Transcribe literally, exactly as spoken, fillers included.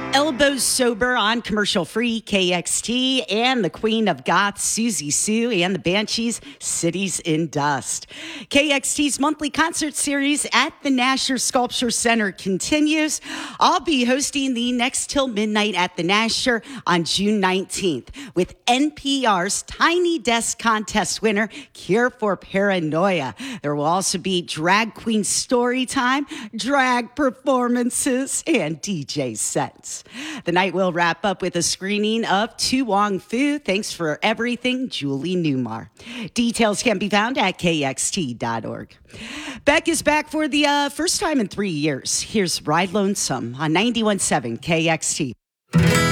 Elbows Sober on commercial free K X T, and the queen of goth, Susie Sue, and the Banshees, Cities in Dust. K X T's monthly concert series at the Nasher Sculpture Center continues. I'll be hosting the Next Till Midnight at the Nasher on June nineteenth with N P R's Tiny Desk Contest winner, Cure for Paranoia. There will also be drag queen story time, drag performances, and D J sets. The night will wrap up with a screening of To Wong Fu. Thanks for everything, Julie Newmar. Details can be found at K X T dot org. Beck is back for the uh, first time in three years. Here's Ride Lonesome on ninety-one point seven K X T.